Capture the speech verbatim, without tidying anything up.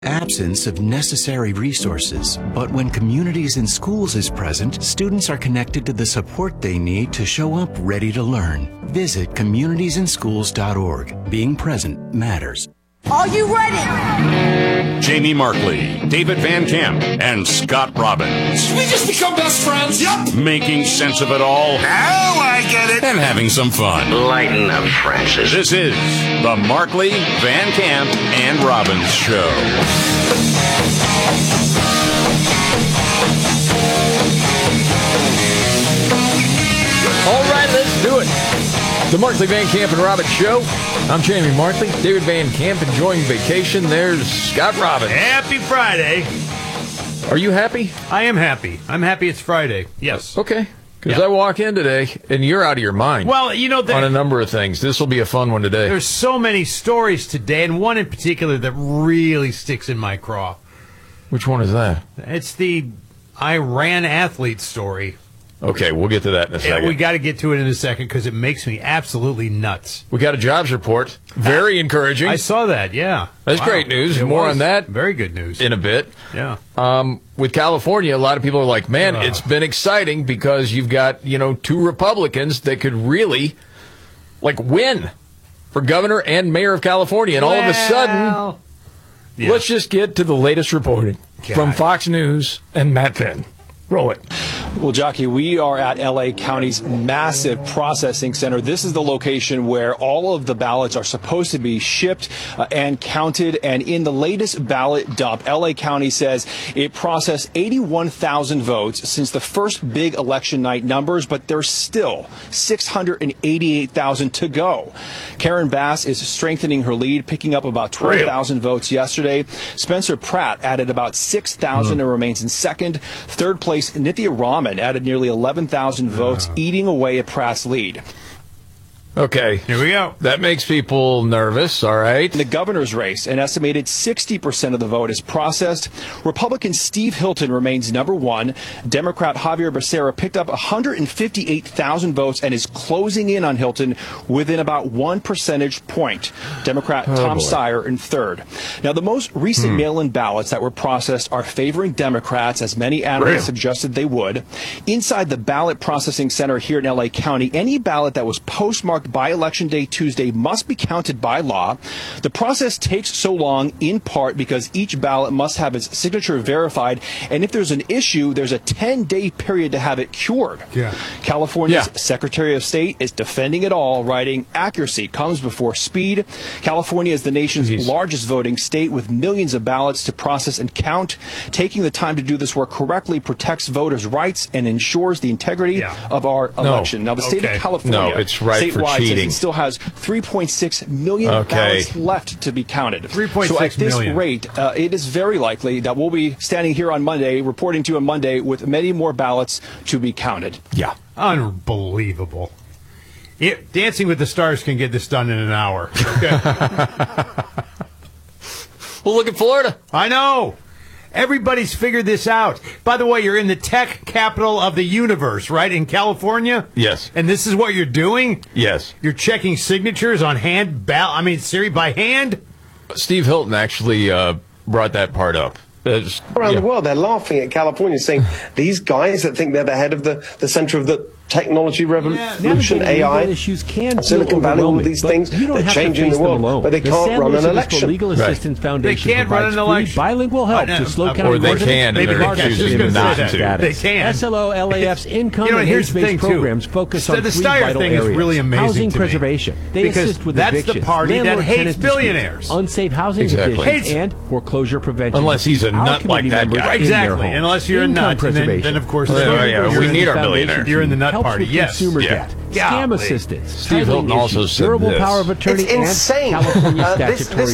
Absence of necessary resources, but when Communities in Schools is present, students are connected to the support they need to show up ready to learn. Visit communities in schools dot org. Being present matters. Are you ready? Jamie Markley, David Van Camp, and Scott Robbins. Did we just become best friends? Yep. Making sense of it all. Now I get it. And having some fun. Lighten up, Francis. This is the Markley, Van Camp, and Robbins Show. All right, let's do it. The Markley, Van Camp, and Robbins Show. I'm Jamie Markley. David Van Camp enjoying vacation. There's Scott Robbins. Happy Friday. Are you happy? I am happy. I'm happy it's Friday. Yes. Okay. Because Yeah. I walk in today, and you're out of your mind. Well, you know, there, on a number of things. This will be a fun one today. there's so many stories today, and one in particular that really sticks in my craw. Which one is that? It's the Iran athlete story. Okay, we'll get to that in a Yeah, second. we got to get to it in a second because it makes me absolutely nuts. We got a jobs report. Very encouraging. I saw that, yeah. That's Wow. great news. It More was on that Very good news. in a bit. Yeah. Um, with California, a lot of people are like, man, Ugh. it's been exciting because you've got, you know, two Republicans that could really, like, win for governor and mayor of California. And all of a sudden, Well, yeah. let's just get to the latest reporting God. from Fox News and Matt Finn. Roll it. Well, Jockey, we are at L A County's massive processing center. This is the location where all of the ballots are supposed to be shipped uh, and counted. And in the latest ballot dump, L A County says it processed eighty-one thousand votes since the first big election night numbers, but there's still six hundred eighty-eight thousand to go. Karen Bass is strengthening her lead, picking up about twelve thousand votes yesterday. Spencer Pratt added about six thousand mm. and remains in second. Third place, Nithya Raman added nearly eleven thousand votes, uh. eating away at Pratt's lead. Okay. Here we go. That makes people nervous, all right. In the governor's race, an estimated sixty percent of the vote is processed. Republican Steve Hilton remains number one. Democrat Javier Becerra picked up one hundred fifty-eight thousand votes and is closing in on Hilton within about one percentage point. Democrat oh, Tom boy. Steyer in third. Now, the most recent hmm. mail-in ballots that were processed are favoring Democrats, as many analysts really? suggested they would. Inside the ballot processing center here in L A County, any ballot that was postmarked by Election Day Tuesday must be counted by law. The process takes so long in part because each ballot must have its signature verified, and if there's an issue, there's a ten-day period to have it cured. Yeah. California's yeah. Secretary of State is defending it all, writing, accuracy comes before speed. California is the nation's Jeez. largest voting state with millions of ballots to process and count. Taking the time to do this work correctly protects voters' rights and ensures the integrity yeah. of our election. No. Now, the state okay. of California, no, it's right for says cheating. it still has three point six million okay. ballots left to be counted. three point six so at this million. rate, uh, it is very likely that we'll be standing here on Monday, reporting to you on Monday, with many more ballots to be counted. Yeah. Unbelievable. It, Dancing with the Stars can get this done in an hour. Okay. Well, look at Florida. I know. Everybody's figured this out. By the way, you're in the tech capital of the universe, right? In California? Yes. And this is what you're doing? Yes. You're checking signatures on hand, ball- I mean, Siri, by hand? Steve Hilton actually uh, brought that part up. There's, Around yeah. the world, they're laughing at California, saying these guys that think they're the head of the, the center of the technology revolution, yeah, A I, issues can Silicon Valley, all of these things, they're changing the world, alone. but they the can't San run Luis an Obispo election. Legal Assistance right. Foundation They can't run an election. Bilingual help know, to slow uh, county or they residents can, and and they're artists choosing in not census to. status. They can. S L O L A F's income You know, and here's the age-based thing, too. programs focus So on the three Steyer vital thing is areas. really amazing Housing to me. preservation. They Because assist with that's the evictions, party that landlord-tenant hates disputes, billionaires. unsafe housing Exactly. conditions, Hates- and foreclosure prevention. Unless he's a Our nut like community that members guy. in their Exactly. homes. Unless you're a Income nut, and then, preservation. then of course, Well, you're, yeah, you're we in need the our billionaires. You're in the nut helps party, with yes. consumer Yeah. debt, scam Golly. assistance, Steve titling Hilton also issues, said durable this. power of attorney, It's and insane. California Uh, this- statutory